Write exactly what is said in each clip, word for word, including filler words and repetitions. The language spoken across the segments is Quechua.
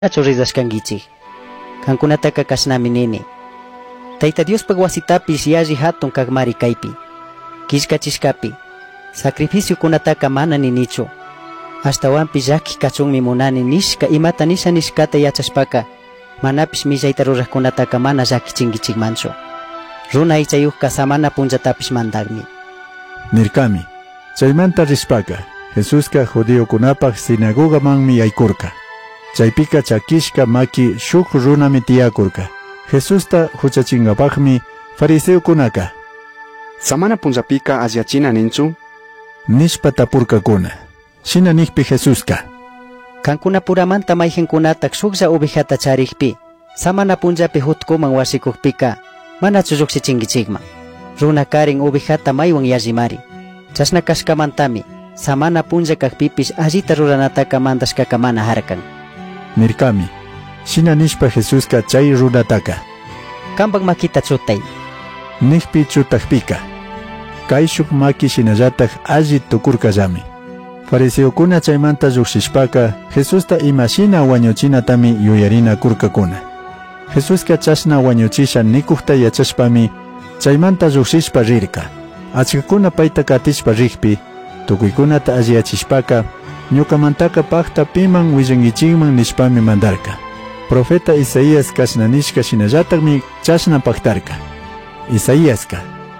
Churridashkankichik kankunataka kasnami nini Tayta Dios pagwasitapis yaji hatun kag mari kaypi kishkachishkapi sacrificio kunataka mana ninichu ashtawanpi llaki kachunmi munani nishka imata nisha nishkata yachashpaka manapis millayta ruraqkunataka mana llakichinkichikmanchu runa aychayuqqa samana punllatapish mandaqmi nirkami chaymanta rishpaka Jesusqa judiokunapaq sinagogamanmi yaykurqa chaypika chakishka maki shuk runami tiyakurqa Jesusta huchachinkapaqmi fariseukunaka samana punllapika asiyachina ninchu nishpa tapurkakuna shina nikpi Jesusqa kankuna puramanta mayjinkunatak shuklla ovejata charikpi samana punllapi hutkuman wasikukpika manachu lluksichinkichikman runa karin ovejata maywan yallimari chashna kashkamantami samana punlla kakpipish allita ruranataka mandashkaka mana harkan nirkami shina nishpa Jesusqa chay runataka kanpak makita chutay nikpi chutakpika kay shuk maki shinallatak alli tukurkallami fariseukuna chaymanta lluksishpaka Jesusta imashina wañuchinatami yuyarina kurkakuna Jesusqa chashna wañuchisha nikukta yachashpami chaymanta lluksishpa rirka achkakuna payta katishpa rikpi tukuykunata alliyachishpaka ñukamantaka pakta piman willankichikman nishpami mandarka profeta Isaías kashna nishka shinallatakmi chashna paktarka Isaíasqa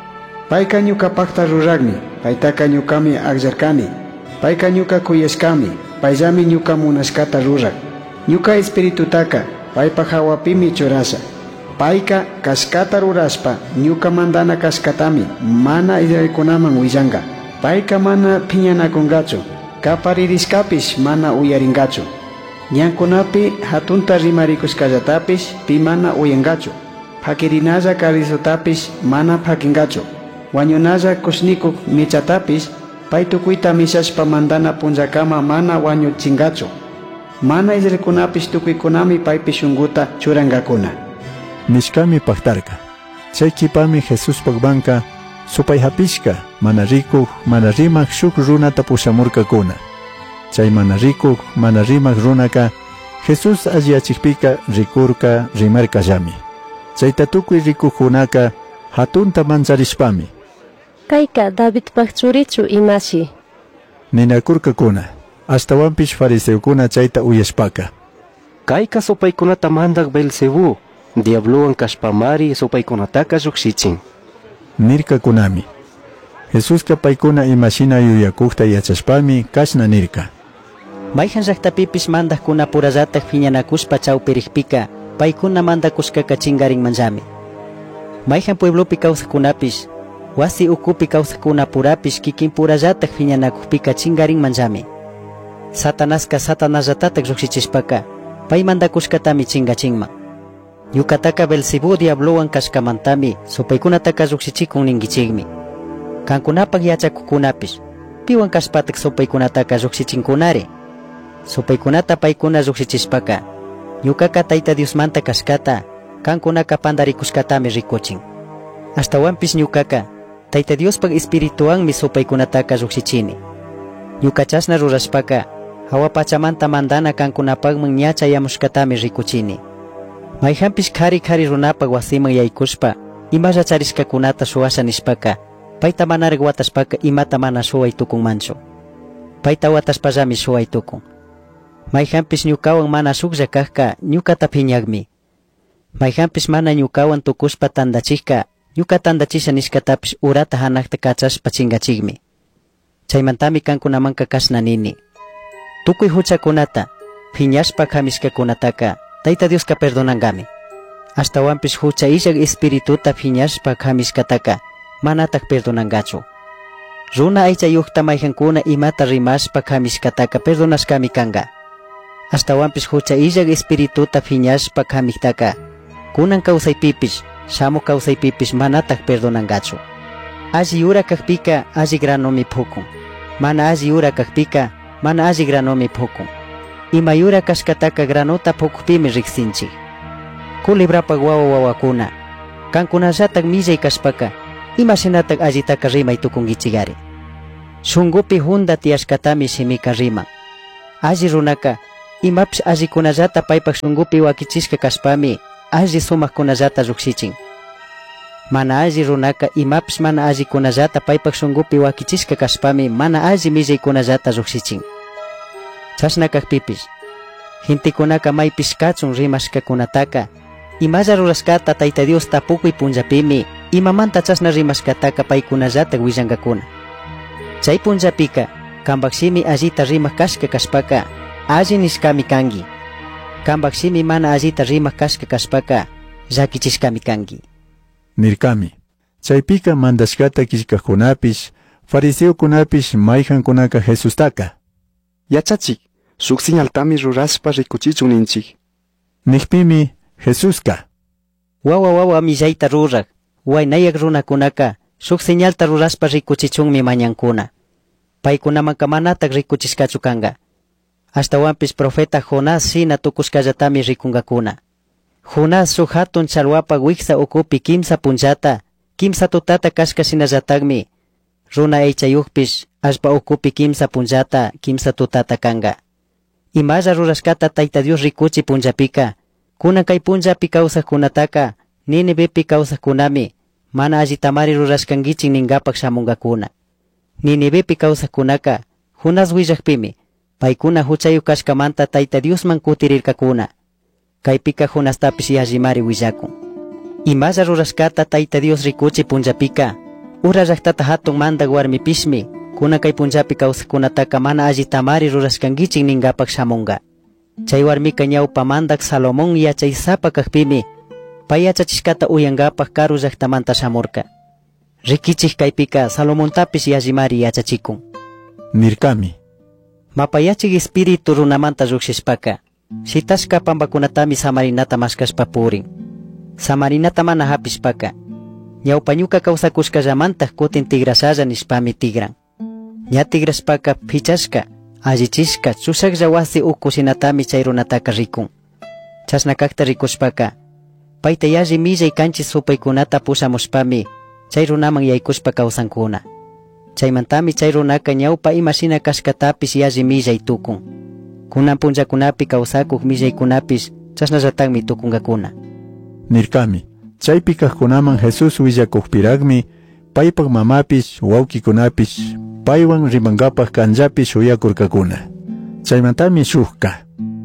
payka ñuka pakta ruraqmi paytaka ñukami agllarkani payka ñuka kuyashkami payllami ñuka munashkata ruraq ñuka espiritutaka paypa hawapimi churasha payka kashkata rurashpa ñuka mandana kashkatami mana israelkunaman willanqa payka mana phiñanakunqachu kaparirishkapish mana uyarinqachu ñankunapi hatunta rimarikushkallatapis pi mana uyanqachu phakirinalla karisutapish mana phakinqachu wañunalla kushnikuq michatapis pay tukuyta mishashpa mandana punllakama mana wañuchinqachu mana israelkunapish tukuykunami paypi shunquta churanqakuna nishkami paktarka chaykipami Jesuspaq banka supay hapishka mana rikuq mana rimaq shuk runata pushamurkakuna chay mana rikuq mana rimaq runaka Jesus alliyachikpika rikurka rimarkallami chayta tukuy rikuqkunaka hatunta mancharishpami kayka Davidpaq churichu imashi ninakurkakuna ashtawanpish fariseukuna chayta uyashpaka kayka supaykunata mandaq Belzebú diabluwan kashpamari supaykunataka lluksichin nirkakunami Jesusqa paykuna imashina yuyakukta yachashpami kashna nirka mayjan llaqtapipish mandaqkuna purallatak phiñanakushpa chawpirikpika paykuna mandakushkaka chingarinmanllami mayjan pueblopi kawsaqkunapish wasi ukupi kawsaqkuna purapish kikin purallatak phiñanakukpika chingarinmanllami Satanasqa Satanaslatatak lluksichishpaka pay mandakushkatami chingachinman ñukataka Belzebú diabluwan kashkamantami supaykunataka lluksichikun ninkichikmi kankunapaq yachakukunapish piwan kashpatak supaykunataka lluksichinkunari supaykunata paykuna lluksichishpaka ñukaka Tayta Diosmanta kashkata kankunaka pandarikushkatami rikuchin ashtawanpish ñukaka Tayta Diospaq espirituwanmi supaykunataka lluksichini ñuka chashna rurashpaka hawa pachamanta mandana kankunapaqman ñachayamushkatami rikuchini mayjanpish qhari qhari runapaq wasiman yaykushpa imalla charishkakunata suwasha nishpaka payta manaraq watashpaka imata mana suway tukunmanchu payta watashpallami suway tukun mayjanpish ñukawan mana suklla kaqqa ñukata phiñaqmi mayjanpish mana ñukawan tukushpa tandachikqa ñuka tandachisha nishkatapish urata hanaqta kachashpa chingachikmi chaymantami kankunamanka kashna nini tukuy huchakunata phiñashpa khamishkakunataka Tayta Diosqa perdonanqami ashtawanpish hucha illak espirituta phiñashpa khamishkataka manatak perdonanqachu runa aychayuqta mayjankuna imata rimashpa khamishkataka perdonashkami kanqa ashtawanpish hucha illak espirituta phiñashpa khamiktaqa kunan kawsaypipish shamuq kawsaypipish manatak perdonanqachu alli yura kaqpika alli granomi phukun mana alli yura kaqpika mana alli granomi phukun ima yura kashkataka granota phukpimi riqsinchik kulibrapaq wawa wawakuna kankunallatak millay kashpaka imashinatak allitaka rimay tukunkichikari shunqupi hunda tiyashkatami simika riman alli runaka Imapish allikunallata paypak shungupi wakichishka kashpami alli sumakkunallata lluksichin. Mana alli runaka imapish mana allikunallata paypak shungupi wakichishka kashpami mana alli millaykunallata lluksichin. Chashna kakpipish hintikunaka maypish kachun rimashkakunataka imalla rurashkata Tayta Dios tapukuy punllapimi imamanta chashna rimashkataka paykunallata willankakuna. Chay punllapika kanpak shimi allita rimaq kashka kashpaka alli nishkami kangi. Kanpak shimi mana allita rimaq kashka kashpaka llakichishkami kangi. Nirkami, chaypika mandashkata kishkakunapish, fariseukunapish mayjankunaka Jesustaka. Yachachik, shuk señaltami ruraspa rikuchichun ninchik. Nikpimi Jesuska. Wawa wawa millayta rurak, waynayak runakunaka shuk señalta ruraspa rikuchichunmi mañankuna. Paykunamanka manatak rikuchishkachu kanga. Ashtawanpish profeta Jonás shina tukushkallatami rikunkakuna. Jonás shuk hatun chalwapa wiksa ukupi kimsa punllata, kimsa tutata kashka shinallatakmi. Runa aychayukpish ashpa ukupi kimsa punllata, kimsa tutata kanga. Imalla rurashkata Tayta Dios rikuchi punllapika, kunan kay punllapi kawsaqkunataka Ninivepi kawsaqkunami mana allitamari rurashkankichin ninkapak shamunkakuna. Ninivepi kawsaqkunaka Jonás willakpimi paykuna huchayu kashkamanta Tayta Diosman kutirirkakuna. Kaypika Jonastapish yallimari willakun. Imalla rurashkata Tayta Dios rikuchi punllapika ura llaktata hatun mandak warmipishmi kunan kay punllapi kawsaqkunataka mana allitamari rurashkankichin ninkapak shamunka. Chay warmika ñawpa mandak Salomón yachaysapa kakpimi pay yachachishkata uyankapak karu llaktamanta shamurka. Rikichik kaypika Salomontapish yallimari yachachikun. Nirkami. Mapayachik espiritu runamanta llukshishpaka shitashka pambakunatami samarinata mashkashpa purin. Samarinata mana hapishpaka ñawpa ñuka kawsakushkallamanta kutin tigrashalla nishpami tigran. Ña tigrashpaka phichashka allichishka chushaklla wasi uku shinatami chay runataka rikun. Chashna kakta rikushpaka payta yalli millay kanchis supaykunata pushamushpami chay runaman yaykushpa kawsankuna. Chaymantami chay runaka ñawpa ima shina kashkatapish yalli millay tukun. Kunan punllakunapi kawsakuq millaykunapish chashnallataqmi tukunkakuna. Nirkami, chaypi kaqkunaman Jesus willakuqpiraqmi paypak mamapish wawkikunapish paywan rimankapaq kanllapi shuyakurkakuna. Chaymantami shuqka.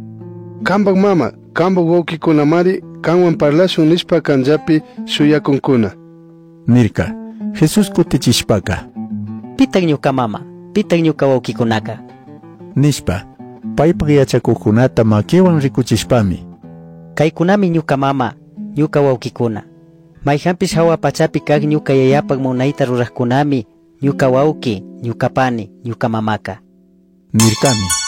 Kanpak mama, kanpak wawkikunamari kanwan parlashun nishpa kanllapi shuyakunkuna. Nirka, Jesus kutichishpaka. Pitak ñuka mama, pitak ñuka wawkikunaka. Nishpa, paypak yachakuqkunata makiwan rikuchishpami. Kaykunami ñuka mama, ñuka wawkikuna. Mayhampish hawa pachapi kaq ñuka yayapak munayta ruraqkunami ñuka wawki, ñuka pani, ñuka mamaka. Nirkami.